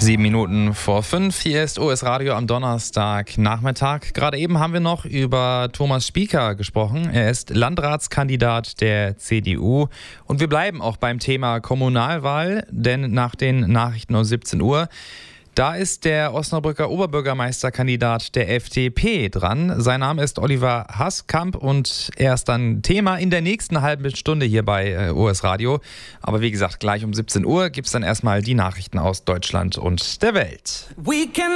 7 Minuten vor 5, hier ist OS Radio am Donnerstagnachmittag. Gerade eben haben wir noch über Thomas Spieker gesprochen. Er ist Landratskandidat der CDU. Und wir bleiben auch beim Thema Kommunalwahl, denn nach den Nachrichten um 17 Uhr, da ist der Osnabrücker Oberbürgermeisterkandidat der FDP dran. Sein Name ist Oliver Haßkamp und er ist dann Thema in der nächsten halben Stunde hier bei OS Radio. Aber wie gesagt, gleich um 17 Uhr gibt es dann erstmal die Nachrichten aus Deutschland und der Welt.